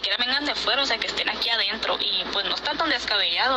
siquiera vengan de fuera, o sea, que estén aquí adentro, y pues no está tan descabellado,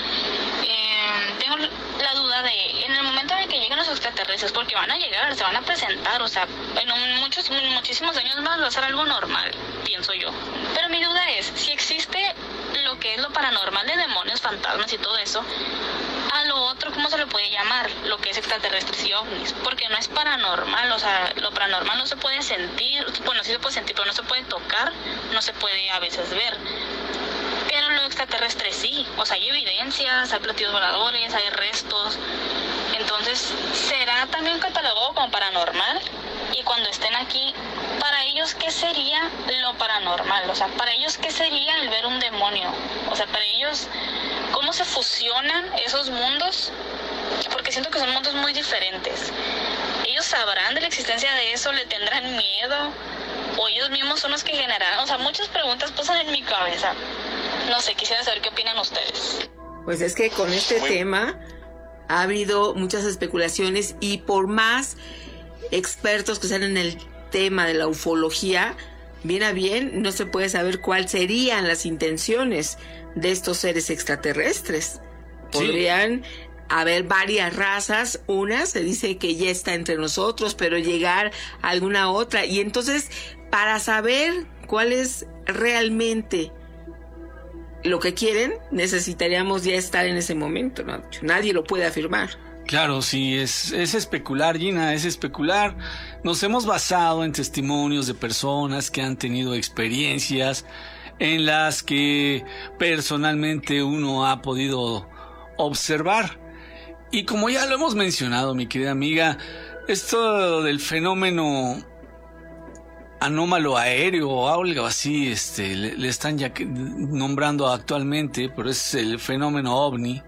tengo la duda de, en el momento en el que lleguen los extraterrestres, porque van a llegar, se van a presentar, o sea, muchísimos años más va a ser algo normal, pienso yo. Pero mi duda es, si existe lo que es lo paranormal de demonios, fantasmas y todo eso, a lo otro, ¿cómo se le puede llamar? Lo que es extraterrestres y ovnis, porque no es paranormal, o sea, lo paranormal no se puede sentir, bueno, sí se puede sentir, pero no se puede tocar, no se puede a veces ver. Pero lo extraterrestre sí, o sea, hay evidencias, hay platillos voladores, hay restos. Entonces, ¿será también catalogado como paranormal? Y cuando estén aquí, para ellos, ¿qué sería lo paranormal? O sea, para ellos, ¿qué sería el ver un demonio? O sea, para ellos, ¿cómo se fusionan esos mundos? Porque siento que son mundos muy diferentes. ¿Ellos sabrán de la existencia de eso? ¿Le tendrán miedo? ¿O ellos mismos son los que generan? O sea, muchas preguntas pasan en mi cabeza. No sé, quisiera saber qué opinan ustedes. Pues es que con este tema ha habido muchas especulaciones, y por más expertos que sean en el tema de la ufología, bien a bien no se puede saber cuáles serían las intenciones de estos seres extraterrestres. Podrían haber varias razas, una se dice que ya está entre nosotros, pero llegar a alguna otra, y entonces para saber cuál es realmente lo que quieren, necesitaríamos ya estar en ese momento, ¿no? Nadie lo puede afirmar. Claro, sí, es especular, Gina, es especular. Nos hemos basado en testimonios de personas que han tenido experiencias en las que personalmente uno ha podido observar. Y como ya lo hemos mencionado, mi querida amiga, esto del fenómeno anómalo aéreo o algo así, le están ya nombrando actualmente, pero es el fenómeno ovni.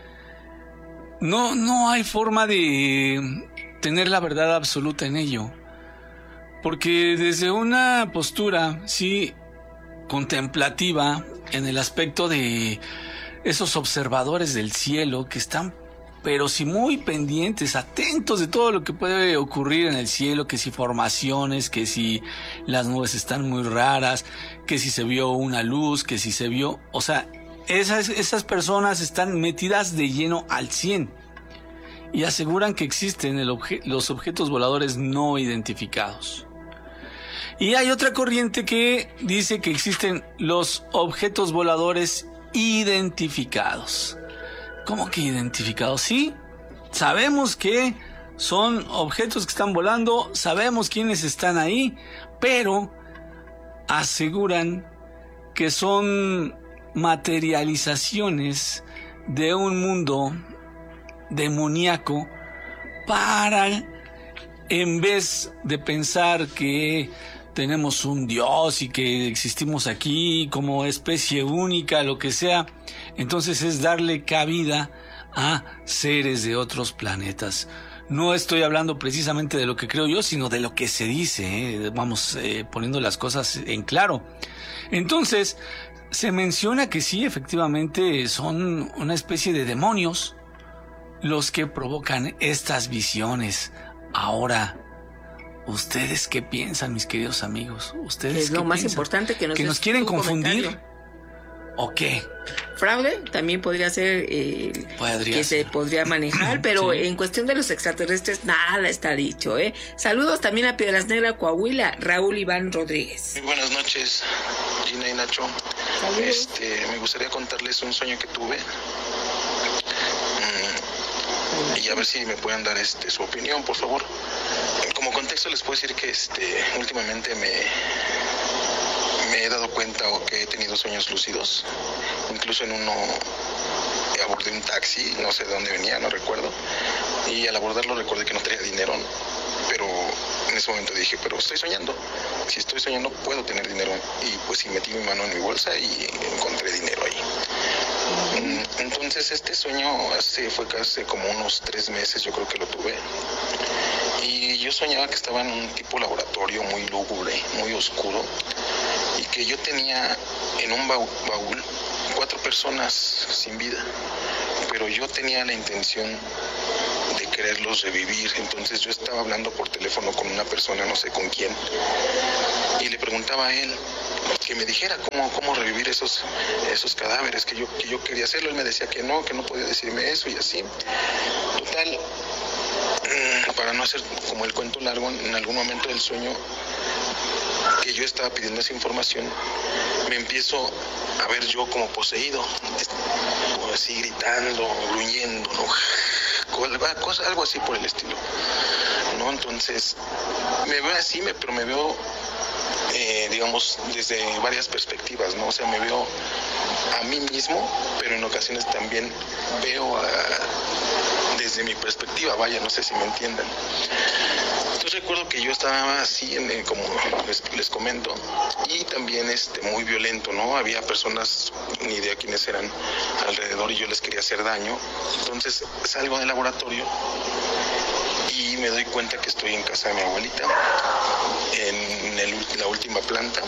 No hay forma de tener la verdad absoluta en ello, porque desde una postura, sí, contemplativa, en el aspecto de esos observadores del cielo que están, pero sí muy pendientes, atentos de todo lo que puede ocurrir en el cielo, que si formaciones, que si las nubes están muy raras, que si se vio una luz, que si se vio, o sea, esas personas están metidas de lleno al 100 y aseguran que existen los objetos voladores no identificados. Y hay otra corriente que dice que existen los objetos voladores identificados. ¿Cómo que identificados? Sí, sabemos que son objetos que están volando, sabemos quiénes están ahí, pero aseguran que son materializaciones de un mundo demoníaco para, en vez de pensar que tenemos un Dios y que existimos aquí como especie única, lo que sea, entonces es darle cabida a seres de otros planetas. No estoy hablando precisamente de lo que creo yo, sino de lo que se dice, vamos poniendo las cosas en claro. Entonces, se menciona que sí, efectivamente, son una especie de demonios los que provocan estas visiones. Ahora, ¿ustedes qué piensan, mis queridos amigos? ¿Ustedes es lo qué más piensan? importante, que nos quieren confundir. ¿O qué? Fraude también podría ser se podría manejar, pero sí. En cuestión de los extraterrestres nada está dicho, ¿eh? Saludos también a Piedras Negras, Coahuila, Raúl Iván Rodríguez. Muy buenas noches, Gina y Nacho. Saludos. Me gustaría contarles un sueño que tuve. Y a ver si me pueden dar su opinión, por favor. Como contexto les puedo decir que últimamente me he dado cuenta que he tenido sueños lúcidos. Incluso en uno abordé un taxi, no sé de dónde venía, no recuerdo. Y al abordarlo recordé que no traía dinero. Pero en ese momento dije, pero estoy soñando. Si estoy soñando puedo tener dinero. Y pues sí, metí mi mano en mi bolsa y encontré dinero ahí. Entonces este sueño fue hace como unos 3 meses, yo creo que lo tuve. Y yo soñaba que estaba en un tipo laboratorio muy lúgubre, muy oscuro, y que yo tenía en un baúl 4 personas sin vida, pero yo tenía la intención de quererlos revivir. Entonces yo estaba hablando por teléfono con una persona, no sé con quién, y le preguntaba a él que me dijera cómo revivir esos cadáveres, que yo quería hacerlo. Él me decía que no podía decirme eso y así. Total, para no hacer como el cuento largo, en algún momento del sueño que yo estaba pidiendo esa información, me empiezo a ver yo como poseído, así gritando, gruñendo, ¿no? Algo así por el estilo, ¿no? Entonces, me veo así, pero me veo, digamos, desde varias perspectivas, ¿no? O sea, me veo a mí mismo, pero en ocasiones también veo desde mi perspectiva, vaya, no sé si me entiendan. Entonces recuerdo que yo estaba así, como les comento, y también muy violento, ¿no? Había personas, ni idea quiénes eran, alrededor y yo les quería hacer daño. Entonces salgo del laboratorio y me doy cuenta que estoy en casa de mi abuelita, en la última planta,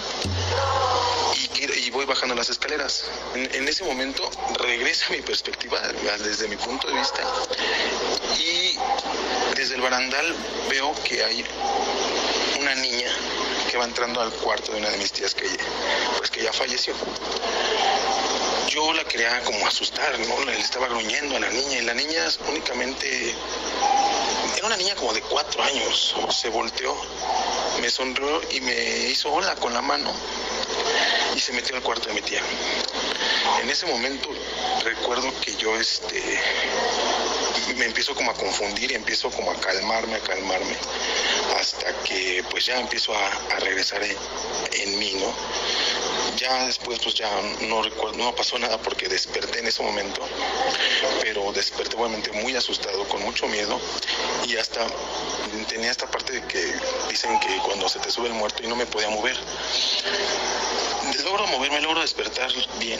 y voy bajando las escaleras. En ese momento regresa mi perspectiva desde mi punto de vista, y desde el barandal veo que hay una niña que va entrando al cuarto de una de mis tías que ya falleció. Yo la quería como asustar, ¿no? Le estaba gruñendo a la niña, y la niña únicamente era una niña como de 4 años. Se volteó, me sonrió y me hizo hola con la mano y se metió al cuarto de mi tía. En ese momento recuerdo que yo me empiezo como a confundir y empiezo como a calmarme, hasta que pues ya empiezo a regresar en mí, ¿no? Ya después pues ya no recuerdo, no pasó nada porque desperté en ese momento, pero desperté obviamente muy asustado, con mucho miedo, y hasta tenía esta parte de que dicen que cuando se te sube el muerto y no me podía mover. Logro moverme, logro despertar bien.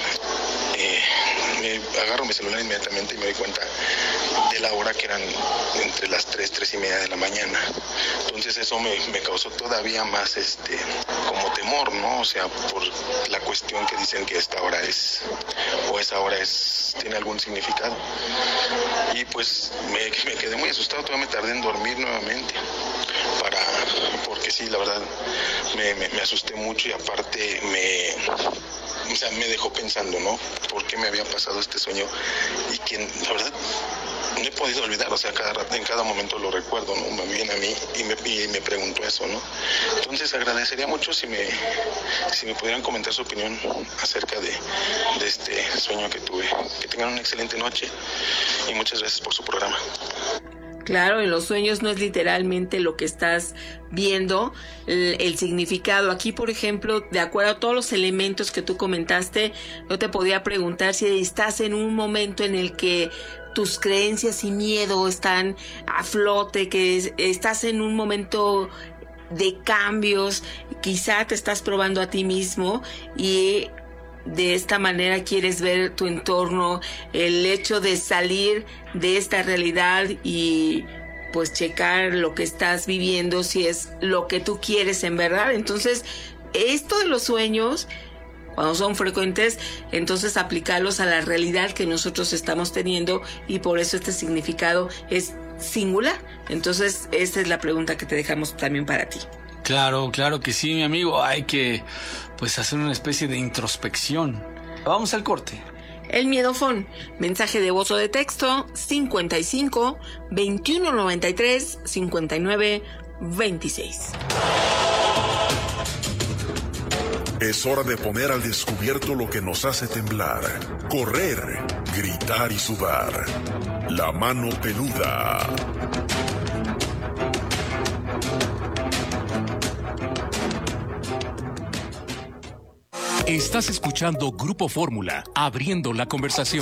Me agarro mi celular inmediatamente y me doy cuenta de la hora, que eran entre las 3:30 de la mañana. Entonces eso me causó todavía más como temor, ¿no? O sea, por la cuestión que dicen que esta hora esa hora tiene algún significado. Y pues me quedé muy asustado, todavía me tardé en dormir nuevamente, porque sí, la verdad me asusté mucho, y aparte me dejó pensando, ¿no? ¿Por qué me había pasado este sueño? Y que la verdad no he podido olvidar, o sea, en cada momento lo recuerdo, ¿no? Me viene a mí y me pregunto eso, ¿no? Entonces agradecería mucho si me pudieran comentar su opinión acerca de este sueño que tuve. Que tengan una excelente noche y muchas gracias por su programa. Claro, en los sueños no es literalmente lo que estás viendo, el significado. Aquí, por ejemplo, de acuerdo a todos los elementos que tú comentaste, yo te podía preguntar si estás en un momento en el que tus creencias y miedo están a flote, que estás en un momento de cambios, quizá te estás probando a ti mismo y de esta manera quieres ver tu entorno, el hecho de salir de esta realidad y pues checar lo que estás viviendo, si es lo que tú quieres en verdad. Entonces, esto de los sueños, cuando son frecuentes, entonces aplicarlos a la realidad que nosotros estamos teniendo, y por eso este significado es singular. Entonces, esta es la pregunta que te dejamos también para ti. Claro que sí, mi amigo. Hay que hacer una especie de introspección. Vamos al corte. El miedofón, mensaje de voz o de texto, 55 21 93 59 26. Es hora de poner al descubierto lo que nos hace temblar, correr, gritar y sudar. La mano peluda. Estás escuchando Grupo Fórmula, abriendo la conversación.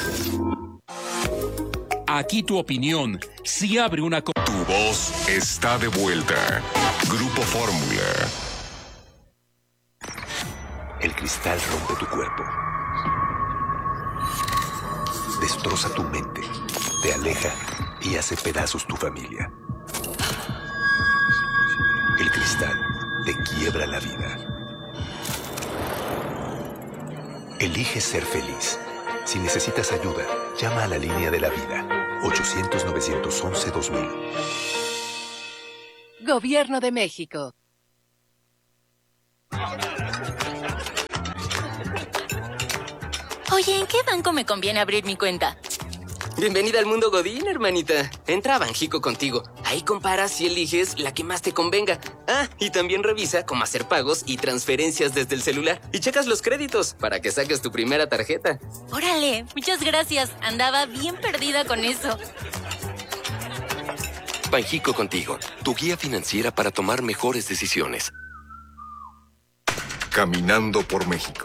Aquí tu opinión sí abre una... Tu voz está de vuelta. Grupo Fórmula. El cristal rompe tu cuerpo. Destroza tu mente. Te aleja y hace pedazos tu familia. El cristal te quiebra la vida. Elige ser feliz. Si necesitas ayuda, llama a la línea de la vida. 800-911-2000. Gobierno de México. Oye, ¿en qué banco me conviene abrir mi cuenta? Bienvenida al mundo Godín, hermanita. Entra a Banjico contigo. Ahí comparas y eliges la que más te convenga. Ah, y también revisa cómo hacer pagos y transferencias desde el celular. Y checas los créditos para que saques tu primera tarjeta. Órale, muchas gracias. Andaba bien perdida con eso. Banjico contigo, tu guía financiera para tomar mejores decisiones. Caminando por México.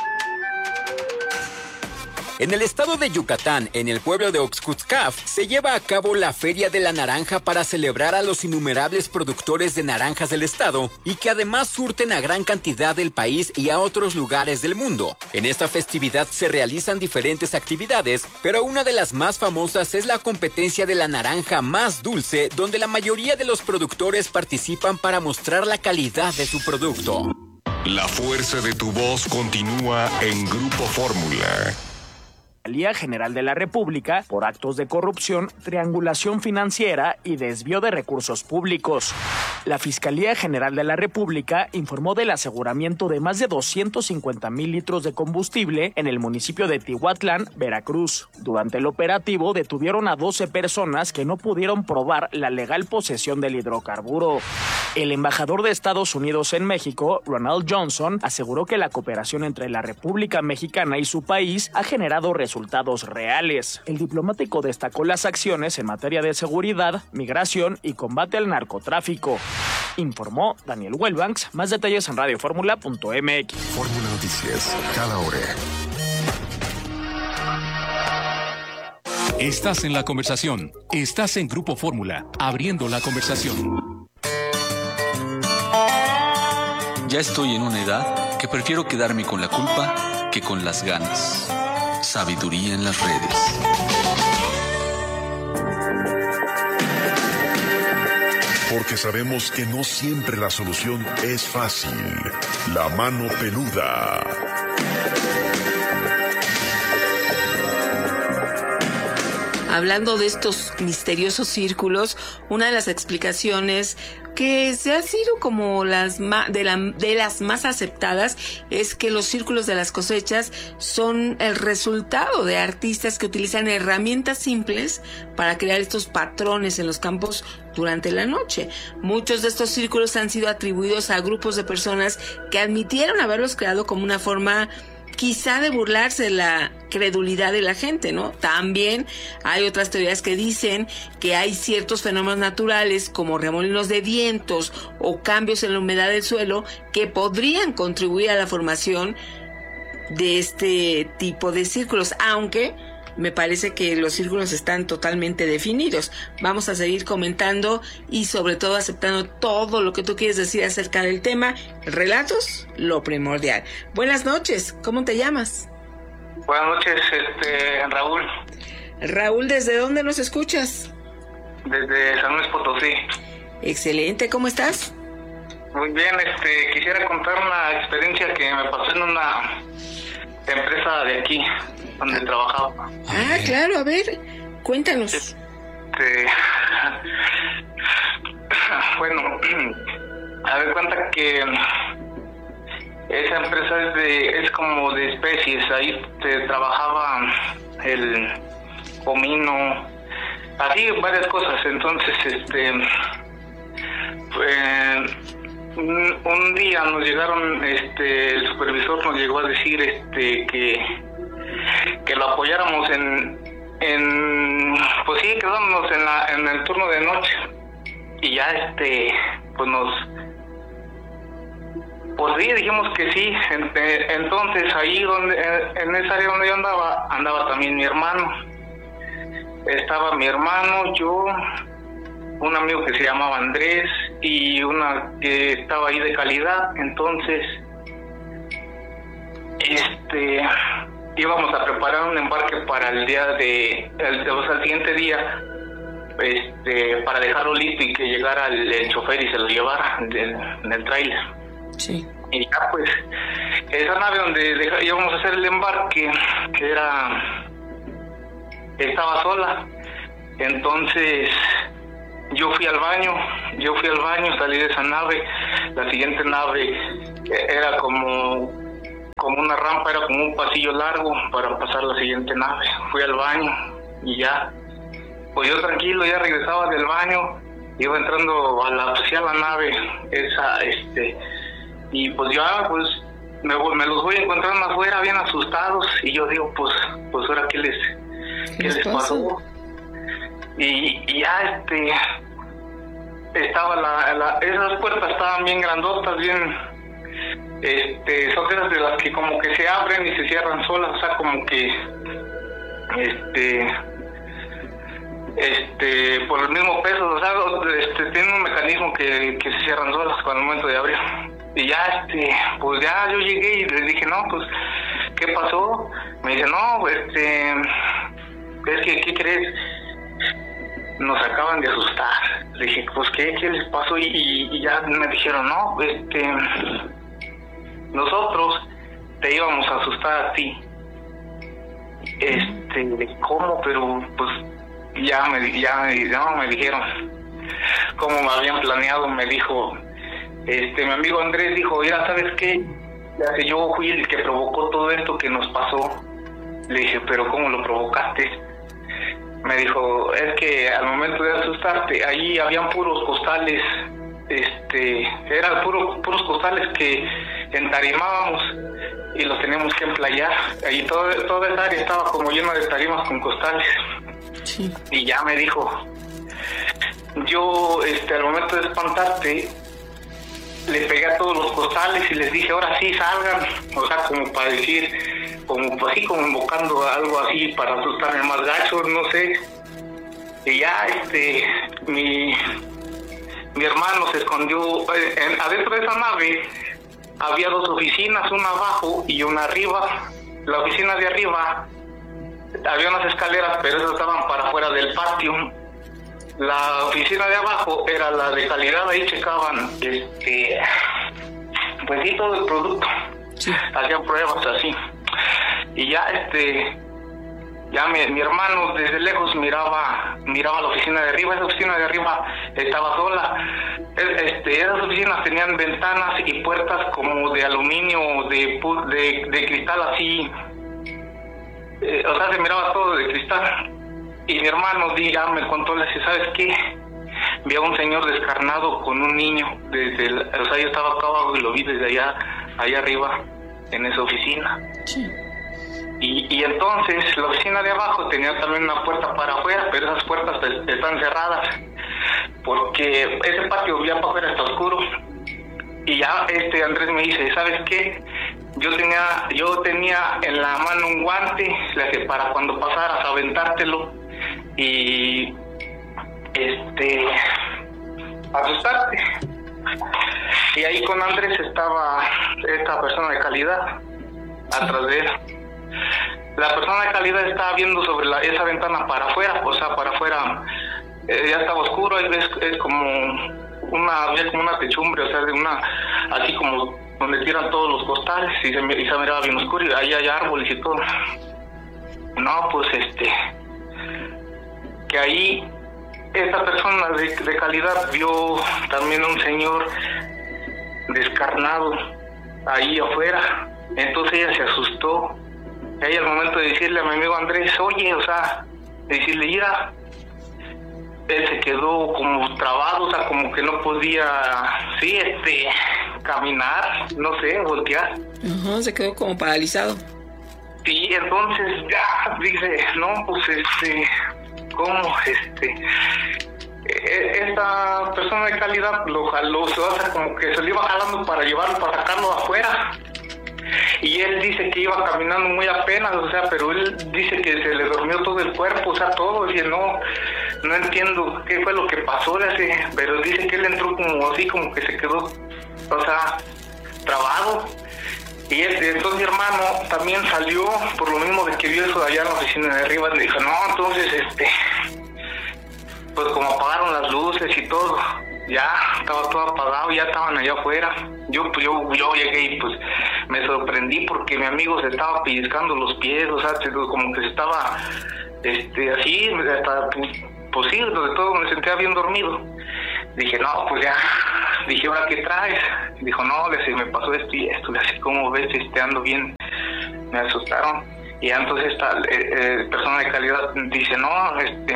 En el estado de Yucatán, en el pueblo de Oxcutzcaf, se lleva a cabo la Feria de la Naranja para celebrar a los innumerables productores de naranjas del estado y que además surten a gran cantidad del país y a otros lugares del mundo. En esta festividad se realizan diferentes actividades, pero una de las más famosas es la competencia de la naranja más dulce, donde la mayoría de los productores participan para mostrar la calidad de su producto. La fuerza de tu voz continúa en Grupo Fórmula. Fiscalía General de la República por actos de corrupción, triangulación financiera y desvío de recursos públicos. La Fiscalía General de la República informó del aseguramiento de más de 250,000 litros de combustible en el municipio de Tihuatlán, Veracruz. Durante el operativo detuvieron a 12 personas que no pudieron probar la legal posesión del hidrocarburo. El embajador de Estados Unidos en México, Ronald Johnson, aseguró que la cooperación entre la República Mexicana y su país ha generado resultados reales. El diplomático destacó las acciones en materia de seguridad, migración y combate al narcotráfico. Informó Daniel Welbanks. Más detalles en radioformula.mx. Fórmula Noticias, cada hora. Estás en la conversación. Estás en Grupo Fórmula, abriendo la conversación. Ya estoy en una edad que prefiero quedarme con la culpa que con las ganas. Sabiduría en las redes. Porque sabemos que no siempre la solución es fácil. La mano peluda. Hablando de estos misteriosos círculos, una de las explicaciones que se ha sido como de las más aceptadas es que los círculos de las cosechas son el resultado de artistas que utilizan herramientas simples para crear estos patrones en los campos durante la noche. Muchos de estos círculos han sido atribuidos a grupos de personas que admitieron haberlos creado como una forma quizá de burlarse de la credulidad de la gente, ¿no? También hay otras teorías que dicen que hay ciertos fenómenos naturales como remolinos de vientos o cambios en la humedad del suelo que podrían contribuir a la formación de este tipo de círculos, aunque me parece que los círculos están totalmente definidos. Vamos a seguir comentando y sobre todo aceptando todo lo que tú quieres decir acerca del tema. Relatos, lo primordial. Buenas noches, ¿cómo te llamas? Buenas noches, Raúl. Raúl, ¿desde dónde nos escuchas? Desde San Luis Potosí. Excelente, ¿cómo estás? Muy bien, quisiera contar una experiencia que me pasó en una empresa de aquí, donde trabajaba. Ah, claro, a ver, cuéntanos. Bueno, a ver, cuenta que esa empresa es como de especies. Ahí trabajaba el comino, así varias cosas. Entonces, un día nos llegaron, el supervisor nos llegó a decir que lo apoyáramos pues sí, quedándonos en el turno de noche. Y ya pues sí, dijimos que sí. Entonces ahí en esa área donde yo andaba también mi hermano. Estaba mi hermano, yo, un amigo que se llamaba Andrés y una que estaba ahí de calidad. Entonces íbamos a preparar un embarque para el día el siguiente día, para dejarlo listo y que llegara el chofer y se lo llevara en el tráiler. Sí. Y ya pues, esa nave donde íbamos a hacer el embarque, que estaba sola. Entonces yo fui al baño, salí de esa nave. La siguiente nave era como como una rampa, era como un pasillo largo para pasar a la siguiente nave. Fui al baño y ya, pues yo tranquilo, ya regresaba del baño, iba entrando a la nave esa, y pues ya, pues me los voy encontrando afuera bien asustados, y yo digo, pues ahora qué les pasó. Y ya estaba esas puertas estaban bien grandotas, bien, son esas de las que como que se abren y se cierran solas, o sea, como que por el mismo peso, o sea, tiene un mecanismo que se cierran solas con el momento de abrir. Y ya, pues ya yo llegué y les dije, no, pues, ¿qué pasó? Me dice, no, es que, ¿qué crees? Nos acaban de asustar. Le dije, pues, ¿qué les pasó? Y ya me dijeron, no, nosotros te íbamos a asustar a ti. ¿Cómo? Pero, pues, ya me dijeron cómo me habían planeado. Me dijo, mi amigo Andrés dijo, mira, ¿sabes qué? Yo fui el que provocó todo esto que nos pasó. Le dije, ¿pero cómo lo provocaste? Me dijo, es que al momento de asustarte, ahí habían puros costales, eran puros costales que entarimábamos y los teníamos que emplayar. Ahí toda esa área estaba como llena de tarimas con costales. Sí. Y ya me dijo, yo al momento de espantarte, le pegué a todos los costales y les dije, ahora sí salgan, o sea, como para decir, como así, como invocando algo así para asustarme más gacho, no sé. Y ya mi hermano se escondió adentro de esa nave. Había dos oficinas, una abajo y una arriba. La oficina de arriba había unas escaleras, pero esas estaban para afuera del patio. La oficina de abajo era la de calidad, ahí checaban pues sí, todo el producto. Sí. Hacían pruebas así. Y ya ya mi hermano desde lejos miraba la oficina de arriba. Esa oficina de arriba estaba sola. Esas oficinas tenían ventanas y puertas como de aluminio, de cristal así, o sea, se miraba todo de cristal. Y mi hermano ya me contó, le dice, ¿sabes qué? Vi a un señor descarnado con un niño o sea, yo estaba acá abajo y lo vi desde allá arriba en esa oficina. Sí. Y entonces la oficina de abajo tenía también una puerta para afuera, pero esas puertas están cerradas porque ese patio ya para afuera está oscuro. Y ya Andrés me dice, ¿sabes qué? Yo tenía en la mano un guante, para cuando pasaras a aventártelo y asustarte. Y ahí con Andrés estaba esta persona de calidad atrás de él. La persona de calidad estaba viendo sobre esa ventana para afuera, o sea, para afuera ya estaba oscuro, ahí ves, es como una techumbre, o sea, así como donde tiran todos los costales, y se miraba bien oscuro, y ahí hay árboles y todo. No, pues que ahí esta persona de calidad vio también a un señor descarnado ahí afuera. Entonces ella se asustó. Y ahí al momento de decirle a mi amigo Andrés, oye, o sea, de decirle, mira, él se quedó como trabado, o sea, como que no podía, sí, caminar, no sé, voltear. Ajá, se quedó como paralizado. Sí, entonces ya dice, no, pues ¿cómo? Esta persona de calidad lo jaló, o sea, como que se lo iba jalando para llevarlo, para sacarlo afuera. Y él dice que iba caminando muy apenas, o sea, pero él dice que se le durmió todo el cuerpo, o sea, todo. Dice, no entiendo qué fue lo que pasó, pero dice que él entró como así, como que se quedó, o sea, trabado. Y entonces mi hermano también salió por lo mismo de que vio eso de allá en la oficina de arriba. Le dijo, no, entonces, pues como apagaron las luces y todo, ya estaba todo apagado, ya estaban allá afuera. Yo llegué y pues me sorprendí porque mi amigo se estaba pellizcando los pies, o sea, como que se estaba, así, hasta, pues sí, de todo me sentía bien dormido. Dije, no, pues ya, dije, ¿ahora qué traes? Dijo, no, me pasó esto y esto, así como ves, ando bien me asustaron. Y entonces esta persona de calidad dice, no,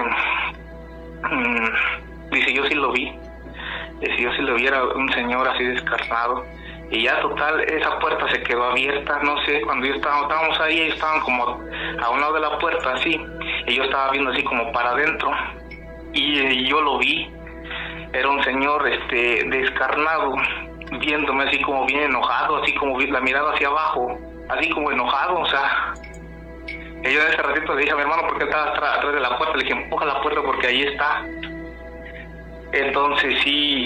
dice, yo sí lo vi. Dice, yo sí lo vi, era un señor así descarnado. Y ya total, esa puerta se quedó abierta, no sé, cuando estábamos ahí, ellos estaban como a un lado de la puerta, así, y yo estaba viendo así como para adentro, y yo lo vi, era un señor descarnado, viéndome así como bien enojado, así como la mirada hacia abajo, así como enojado, o sea, y yo en ese ratito le dije a mi hermano, porque él estaba atrás de la puerta, le dije, empuja la puerta porque ahí está. Entonces sí,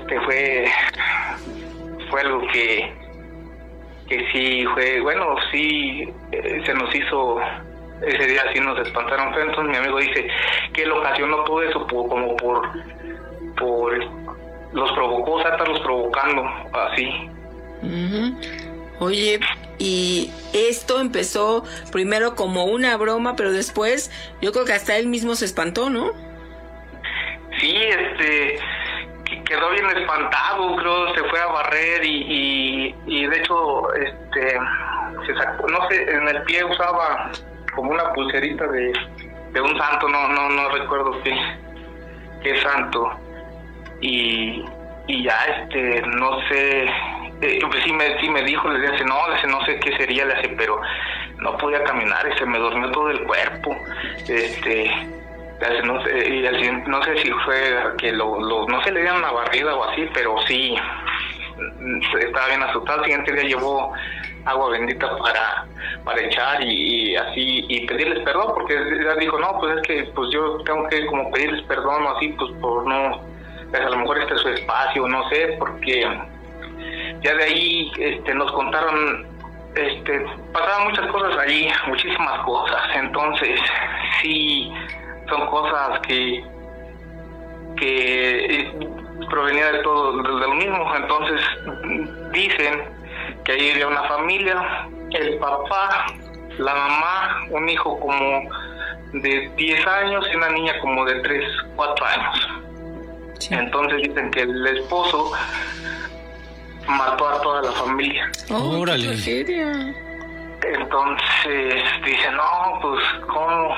fue algo que sí fue, bueno, sí, se nos hizo, ese día sí nos espantaron feo. Entonces mi amigo dice que lo ocasionó todo eso como por los provocó, Satan los provocando, así. Uh-huh. Oye, y esto empezó primero como una broma, pero después yo creo que hasta él mismo se espantó, ¿no? Sí, quedó bien espantado, creo, se fue a barrer y de hecho, se sacó, no sé, en el pie usaba como una pulserita de un santo, no recuerdo qué santo, y ya, no sé, pues sí me dijo, le dije, no sé qué sería, le hace, pero no podía caminar, se me durmió todo el cuerpo, no sé, y no sé si fue que no se le dieron una barrida o así, pero sí estaba bien asustado. El siguiente día llevó agua bendita para echar y así, y pedirles perdón, porque ella dijo, no, pues es que pues yo tengo que como pedirles perdón o así, pues por no, pues a lo mejor este es su espacio, no sé, porque ya de ahí nos contaron, pasaban muchas cosas allí, muchísimas cosas. Entonces sí, son cosas que provenían de todo, de lo mismo. Entonces dicen que ahí había una familia, el papá, la mamá, un hijo como de 10 años y una niña como de 3, 4 años. Sí. Entonces dicen que el esposo mató a toda la familia. ¡Órale! Entonces dice, no, pues cómo,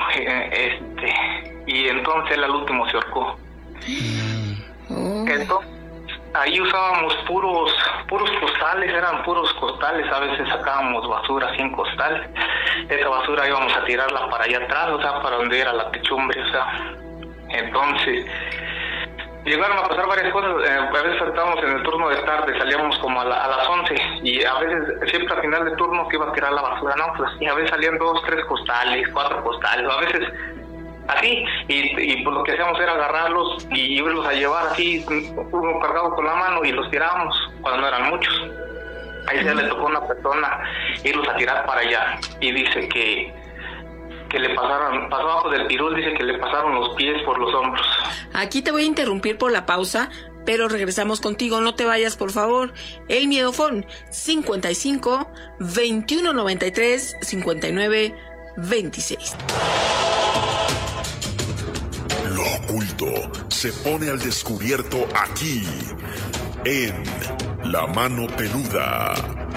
y entonces él al último se ahorcó. Entonces ahí usábamos puros costales, eran puros costales, a veces sacábamos basura así en costales, esa basura íbamos a tirarla para allá atrás, o sea, para donde era la techumbre, o sea. Entonces llegaron a pasar varias cosas, a veces estábamos en el turno de tarde, salíamos como a las 11 y a veces siempre al final de turno que iba a tirar la basura, no, pues y a veces salían 2, 3 costales, 4 costales, a veces así, y pues lo que hacíamos era agarrarlos y irlos a llevar así, uno cargado con la mano y los tirábamos cuando no eran muchos. Ahí se le tocó a una persona irlos a tirar para allá y dice que le pasó abajo del pirul, dice que le pasaron los pies por los hombros. Aquí te voy a interrumpir por la pausa, pero regresamos contigo, no te vayas por favor. El Miedofón 55 21 93 59 26. Lo oculto se pone al descubierto aquí, en La Mano Peluda,